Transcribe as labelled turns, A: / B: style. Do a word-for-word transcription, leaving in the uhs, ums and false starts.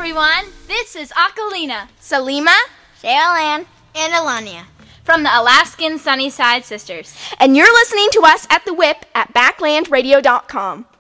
A: everyone. This is Akalina,
B: Salima,
C: Cheryl Ann, and Alania
A: from the Alaskan Sunnyside Sisters.
B: And you're listening to us at The Whip at backland radio dot com.